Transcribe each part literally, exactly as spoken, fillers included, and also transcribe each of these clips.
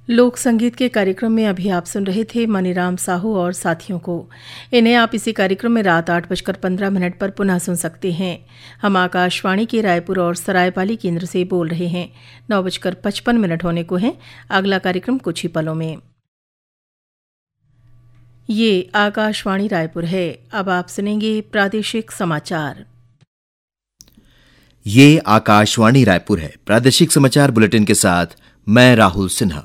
लोक संगीत के कार्यक्रम में अभी आप सुन रहे थे मनीराम साहू और साथियों को। इन्हें आप इसी कार्यक्रम में रात आठ बजकर पंद्रह मिनट पर पुनः सुन सकते हैं। हम आकाशवाणी के रायपुर और सरायपाली केंद्र से बोल रहे हैं। नौ बजकर पचपन मिनट होने को हैं। अगला कार्यक्रम कुछ ही पलों में। ये आकाशवाणी रायपुर है। अब आप सुनेंगे प्रादेशिक समाचार। ये आकाशवाणी रायपुर है। प्रादेशिक समाचार बुलेटिन के साथ मैं राहुल सिन्हा।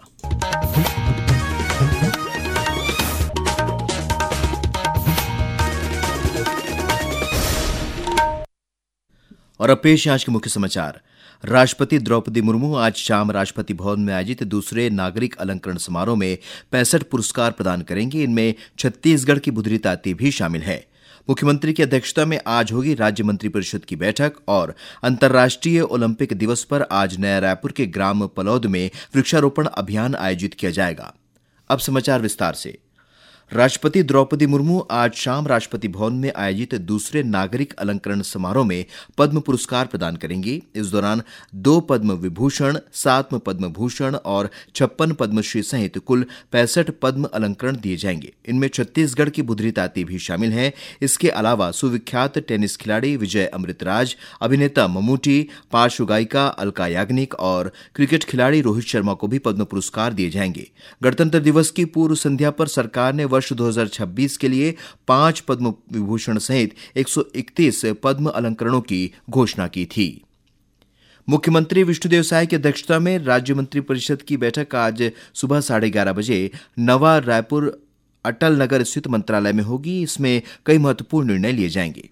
और अब पेश आज के मुख्य समाचार। राष्ट्रपति द्रौपदी मुर्मू आज शाम राष्ट्रपति भवन में आयोजित दूसरे नागरिक अलंकरण समारोह में पैंसठ पुरस्कार प्रदान करेंगे। इनमें छत्तीसगढ़ की बुधरी ताती भी शामिल है। मुख्यमंत्री की अध्यक्षता में आज होगी राज्य मंत्रिपरिषद की बैठक और अंतर्राष्ट्रीय ओलंपिक दिवस पर आज नया रायपुर के ग्राम पलौद में वृक्षारोपण अभियान आयोजित किया जाएगा। अब समाचार विस्तार से। राष्ट्रपति द्रौपदी मुर्मू आज शाम राष्ट्रपति भवन में आयोजित दूसरे नागरिक अलंकरण समारोह में पद्म पुरस्कार प्रदान करेंगी। इस दौरान दो पद्म विभूषण, सात पद्म भूषण और छप्पन पद्मश्री सहित कुल पैंसठ पद्म अलंकरण दिए जाएंगे। इनमें छत्तीसगढ़ की बुधरी ताती भी शामिल हैं। इसके अलावा सुविख्यात टेनिस खिलाड़ी विजय अमृतराज, अभिनेता ममूटी, पार्श्व गायिका अलका याग्निक और क्रिकेट खिलाड़ी रोहित शर्मा को भी पद्म पुरस्कार दिए जाएंगे। गणतंत्र दिवस की पूर्व संध्या पर सरकार ने वर्ष दो हज़ार छब्बीस के लिए पांच पद्म विभूषण सहित एक सौ इकतीस पद्म अलंकरणों की घोषणा की थी। मुख्यमंत्री विष्णुदेव साय की अध्यक्षता में राज्य मंत्रिपरिषद की बैठक आज सुबह साढ़े ग्यारह बजे नवा रायपुर अटल नगर स्थित मंत्रालय में होगी। इसमें कई महत्वपूर्ण निर्णय लिए जाएंगे।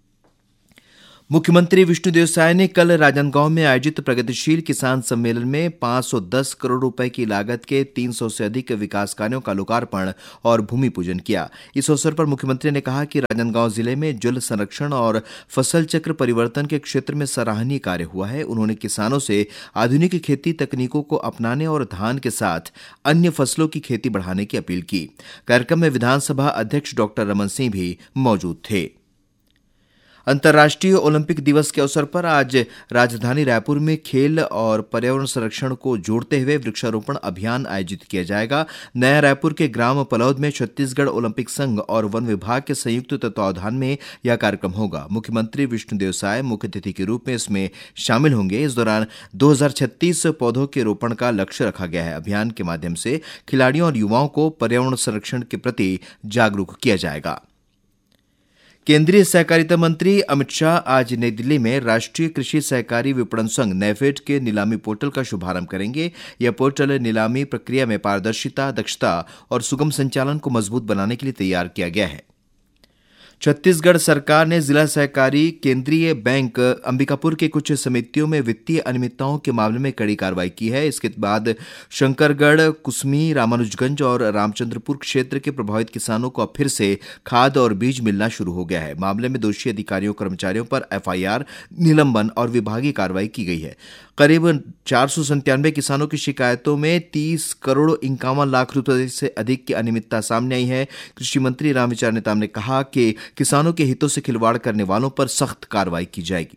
मुख्यमंत्री विष्णुदेव साय ने कल राजनांदगांव में आयोजित प्रगतिशील किसान सम्मेलन में पांच सौ दस करोड़ रुपए की लागत के तीन सौ से अधिक विकास कार्यों का लोकार्पण और भूमि पूजन किया। इस अवसर पर मुख्यमंत्री ने कहा कि राजनांदगांव जिले में जल संरक्षण और फसल चक्र परिवर्तन के क्षेत्र में सराहनीय कार्य हुआ है। उन्होंने किसानों से आधुनिक खेती तकनीकों को अपनाने और धान के साथ अन्य फसलों की खेती बढ़ाने की अपील की। कार्यक्रम में विधानसभा अध्यक्ष डॉक्टर रमन सिंह भी मौजूद थे। अंतर्राष्ट्रीय ओलंपिक दिवस के अवसर पर आज राजधानी रायपुर में खेल और पर्यावरण संरक्षण को जोड़ते हुए वृक्षारोपण अभियान आयोजित किया जाएगा। नया रायपुर के ग्राम पलौद में छत्तीसगढ़ ओलंपिक संघ और वन विभाग के संयुक्त तत्वावधान में यह कार्यक्रम होगा। मुख्यमंत्री विष्णुदेव साय मुख्य अतिथि के रूप में इसमें शामिल होंगे। इस दौरान दो हजार छत्तीस पौधों के रोपण का लक्ष्य रखा गया है। अभियान के माध्यम से खिलाड़ियों और युवाओं को पर्यावरण संरक्षण के प्रति जागरूक किया जाएगा। केंद्रीय सहकारिता मंत्री अमित शाह आज नई दिल्ली में राष्ट्रीय कृषि सहकारी विपणन संघ नेफेड के नीलामी पोर्टल का शुभारंभ करेंगे। यह पोर्टल नीलामी प्रक्रिया में पारदर्शिता, दक्षता और सुगम संचालन को मजबूत बनाने के लिए तैयार किया गया है। छत्तीसगढ़ सरकार ने जिला सहकारी केंद्रीय बैंक अंबिकापुर के कुछ समितियों में वित्तीय अनियमितताओं के मामले में कड़ी कार्रवाई की है। इसके बाद शंकरगढ़, कुसमी, रामानुजगंज और रामचंद्रपुर क्षेत्र के प्रभावित किसानों को अब फिर से खाद और बीज मिलना शुरू हो गया है। मामले में दोषी अधिकारियों कर्मचारियों पर एफआईआर, निलंबन और विभागीय कार्रवाई की गई है। करीब चार सौ संतानवे किसानों की शिकायतों में तीस करोड़ इक्यावन लाख रुपए से अधिक की अनियमितता सामने आई है। कृषि मंत्री रामविचार नेताम ने कहा कि किसानों के हितों से खिलवाड़ करने वालों पर सख्त कार्रवाई की जाएगी।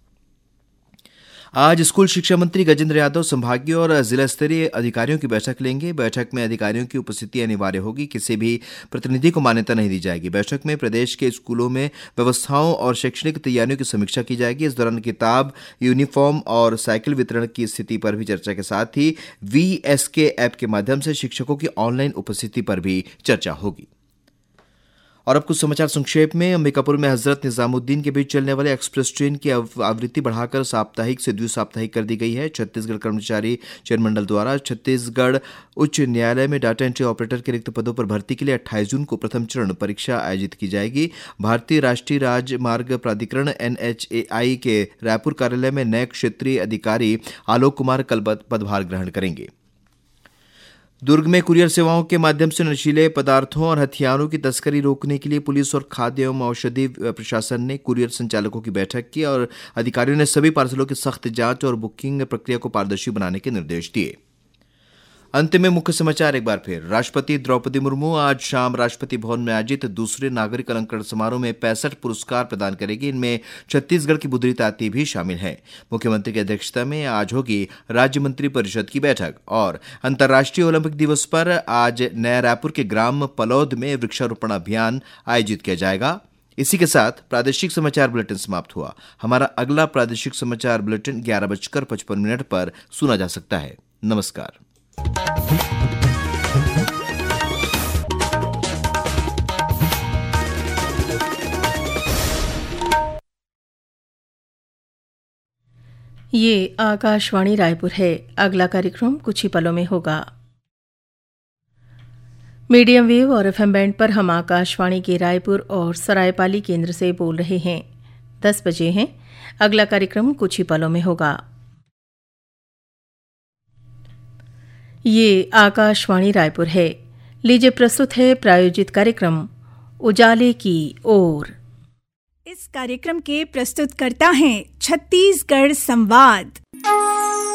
आज स्कूल शिक्षा मंत्री गजेंद्र यादव संभागीय और जिला स्तरीय अधिकारियों की बैठक लेंगे। बैठक में अधिकारियों की उपस्थिति अनिवार्य होगी। किसी भी प्रतिनिधि को मान्यता नहीं दी जाएगी। बैठक में प्रदेश के स्कूलों में व्यवस्थाओं और शैक्षणिक तैयारियों की समीक्षा की जाएगी। इस दौरान किताब, यूनिफॉर्म और साइकिल वितरण की स्थिति पर भी चर्चा के साथ ही वीएसके ऐप के माध्यम से शिक्षकों की ऑनलाइन उपस्थिति पर भी चर्चा होगी। और अब कुछ समाचार संक्षेप में। अंबिकापुर में हजरत निजामुद्दीन के बीच चलने वाले एक्सप्रेस ट्रेन की आवृत्ति बढ़ाकर साप्ताहिक से द्विसाप्ताहिक कर दी गई है। छत्तीसगढ़ कर्मचारी चयन मंडल द्वारा छत्तीसगढ़ उच्च न्यायालय में डाटा एंट्री ऑपरेटर के रिक्त पदों पर भर्ती के लिए अट्ठाईस जून को प्रथम चरण परीक्षा आयोजित की जाएगी। भारतीय राष्ट्रीय राजमार्ग प्राधिकरण एनएचएआई के रायपुर कार्यालय में नए क्षेत्रीय अधिकारी आलोक कुमार कल पदभार ग्रहण करेंगे। दुर्ग में कुरियर सेवाओं के माध्यम से नशीले पदार्थों और हथियारों की तस्करी रोकने के लिए पुलिस और खाद्य एवं औषधि प्रशासन ने कुरियर संचालकों की बैठक की और अधिकारियों ने सभी पार्सलों की सख्त जांच और बुकिंग प्रक्रिया को पारदर्शी बनाने के निर्देश दिए। अंत में मुख्य समाचार एक बार फिर। राष्ट्रपति द्रौपदी मुर्मू आज शाम राष्ट्रपति भवन में आयोजित दूसरे नागरिक अलंकरण समारोह में पैंसठ पुरस्कार प्रदान करेगी। इनमें छत्तीसगढ़ की बुधरी ताती भी शामिल है। मुख्यमंत्री की अध्यक्षता में आज होगी राज्य मंत्री परिषद की बैठक। और अंतर्राष्ट्रीय ओलंपिक दिवस पर आज नया रायपुर के ग्राम पलौद में वृक्षारोपण अभियान आयोजित किया जाएगा। इसी के साथ प्रादेशिक समाचार बुलेटिन समाप्त हुआ। हमारा अगला प्रादेशिक समाचार बुलेटिन ग्यारह बजकर पचपन मिनट पर सुना जा सकता है। नमस्कार। ये आकाशवाणी रायपुर है। अगला कार्यक्रम कुछ ही पलों में होगा। मीडियम वेव और एफएम बैंड पर हम आकाशवाणी के रायपुर और सरायपाली केंद्र से बोल रहे हैं। दस बजे हैं। अगला कार्यक्रम कुछ ही पलों में होगा। ये आकाशवाणी रायपुर है। लीजिए प्रस्तुत है प्रायोजित कार्यक्रम उजाले की ओर। इस कार्यक्रम के प्रस्तुतकर्ता हैं छत्तीसगढ़ संवाद।